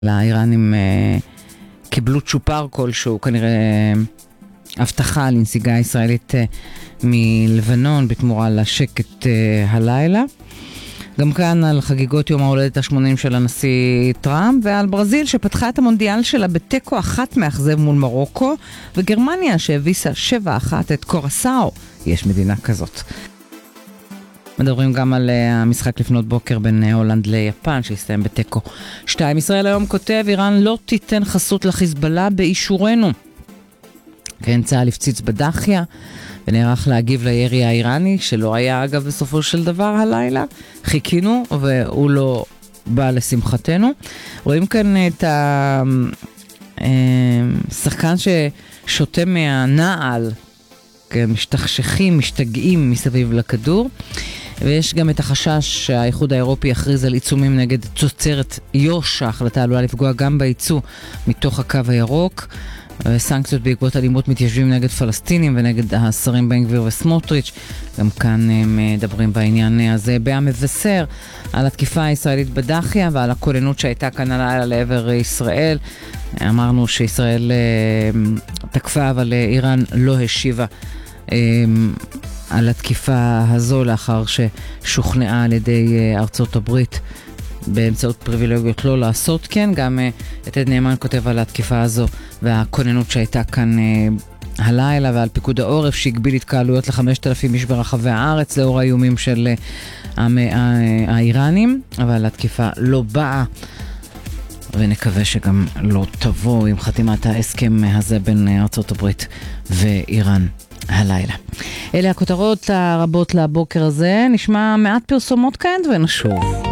האיראנים קיבלו צ'ופר כלשהו, כנראה הבטחה לנסיגה ישראלית מלבנון בתמורה לשקט הלילה. גם כאן על חגיגות יום ההולדת ה-80 של הנשיא טראמפ, ועל ברזיל שפתחה את המונדיאל שלה בתיקו אחת מאכזב מול מרוקו, וגרמניה שהביסה 7-1 את קורסאו. יש מדינה כזאת. מדברים גם על המשחק לפנות בוקר בין הולנד ליפן שהסתיים בתיקו 2. ישראל היום כותב, איראן לא תיתן חסות לחיזבאללה באישורנו. כן, צה"ל הפציץ בדחיה ונערך להגיב לירי האיראני, שלא היה אגב בסופו של דבר הלילה. חיכינו והוא לא בא לשמחתנו. רואים כאן את השחקן ששותה מהנעל, משתכשכים, משתגעים מסביב לכדור. ויש גם את החשש שהאיחוד האירופי יכריז על עיצומים נגד תוצרת יו"ש. ההחלטה עלולה לפגוע גם בייצוא מתוך הקו הירוק. סנקציות בעקבות אלימות מתיישבים נגד פלסטינים ונגד השרים בן גביר וסמוטריץ'. גם כאן הם מדברים בעניין הזה. בא מבשר על התקיפה הישראלית בדחיה ועל הכוננות שהייתה כאן הלילה לעבר ישראל. אמרנו שישראל תקפה, אבל איראן לא השיבה על התקיפה הזו לאחר ששוכנעה על ידי ארצות הברית באמצעות פריבילגיות לא לעשות כן. גם יתד נאמן כותב על התקיפה הזו והכוננות שהייתה כאן הלילה, ועל פיקוד העורף שהגביל התקהלויות ל5,000 איש ברחבי הארץ לאור האיומים של האיראנים, אבל התקיפה לא באה ונקווה שגם לא תבוא עם חתימת ההסכם הזה בין ארצות הברית ואיראן הלילה. אלה הכותרות הרבות לבוקר הזה. נשמע מעט פרסומות כאן ונשוב.